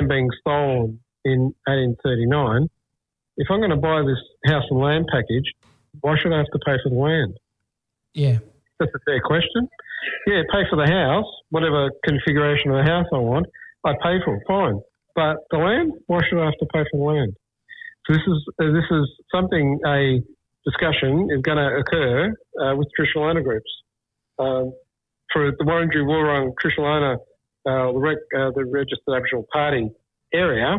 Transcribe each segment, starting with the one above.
being stolen in 1839, if I'm going to buy this house and land package, why should I have to pay for the land? Yeah. That's a fair question. Yeah, pay for the house, whatever configuration of the house I want, I pay for it, fine. But the land, why should I have to pay for the land? So this is something, a discussion is going to occur with traditional owner groups. For the Wurundjeri Wurrung traditional owner, the Registered Aboriginal Party area,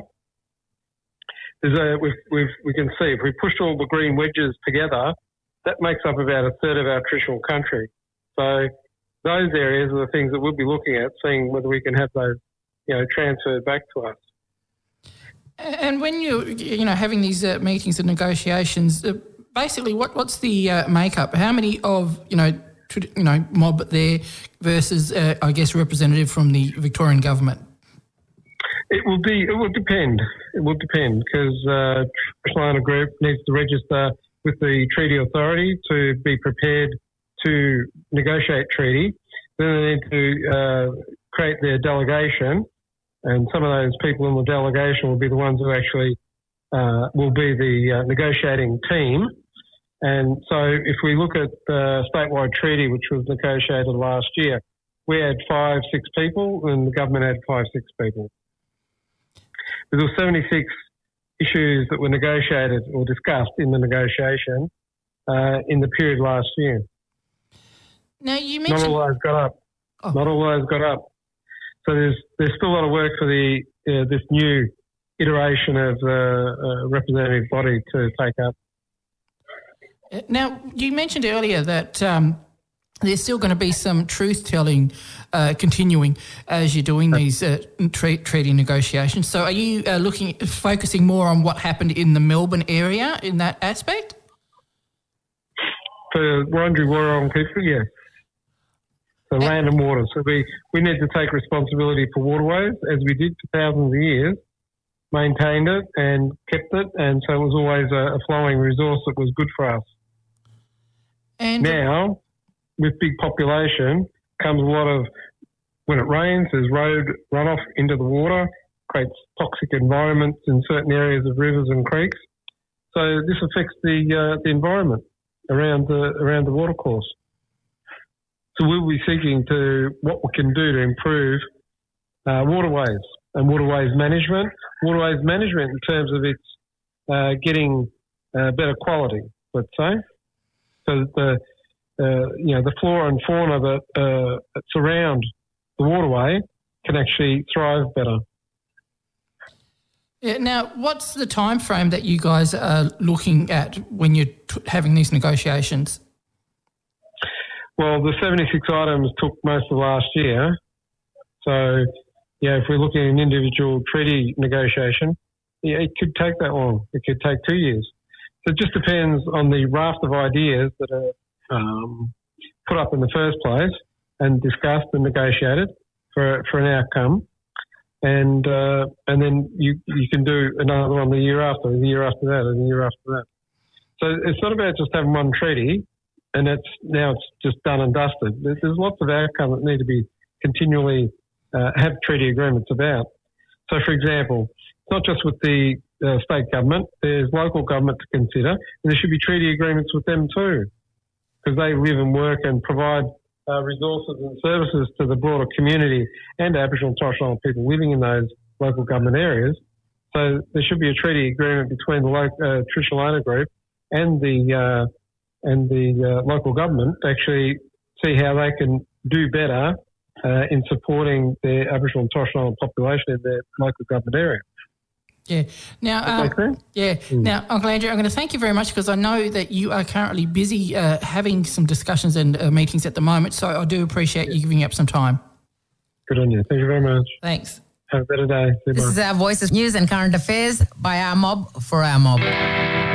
we can see if we push all the green wedges together, that makes up about a third of our traditional country. So those areas are the things that we'll be looking at, seeing whether we can have those, transferred back to us. And when you're, having these meetings and negotiations, basically, what's the makeup? How many of mob there versus, I guess, representative from the Victorian government? It will depend. It will depend because traditional owner group needs to register with the treaty authority to be prepared to negotiate treaty. Then they need to create their delegation, and some of those people in the delegation will be the ones who actually will be the negotiating team. And so if we look at the statewide treaty, which was negotiated last year, we had 5-6 people and the government had 5-6 people. There were 76 issues that were negotiated or discussed in the negotiation in the period last year. Now you mentioned... Not all those got up. Oh. Not all those got up. So there's still a lot of work for this new iteration of the representative body to take up. Now, you mentioned earlier that there's still going to be some truth-telling continuing as you're doing these treaty negotiations. So are you focusing more on what happened in the Melbourne area in that aspect? For Wurundjeri Wurrung people, yes. So land and water. So we need to take responsibility for waterways, as we did for thousands of years, maintained it and kept it, and so it was always a flowing resource that was good for us. And now, with big population, comes a lot of, when it rains, there's road runoff into the water, creates toxic environments in certain areas of rivers and creeks. So this affects the environment around the watercourse. So we'll be seeking what we can do to improve waterways and waterways management. Waterways management in terms of its getting better quality, let's say. So that the flora and fauna that surround the waterway can actually thrive better. Yeah, now, what's the time frame that you guys are looking at when you're having these negotiations? Well, the 76 items took most of last year. So, if we're looking at an individual treaty negotiation, it could take that long. It could take 2 years. So it just depends on the raft of ideas that are put up in the first place and discussed and negotiated for an outcome. And then you can do another one the year after, and the year after that, and the year after that. So it's not about just having one treaty and it's just done and dusted. There's lots of outcomes that need to be continually have treaty agreements about. So, for example, it's not just with the state government, there's local government to consider, and there should be treaty agreements with them too, because they live and work and provide resources and services to the broader community and Aboriginal and Torres Strait Islander people living in those local government areas. So there should be a treaty agreement between the traditional owner group and the local government to actually see how they can do better in supporting their Aboriginal and Torres Strait Islander population in their local government area. Yeah. Now, Now, Uncle Andrew, I'm going to thank you very much because I know that you are currently busy having some discussions and meetings at the moment, so I do appreciate you giving up some time. Good on you. Thank you very much. Thanks. Have a better day. This is Our Voices News and Current Affairs by Our Mob for Our Mob.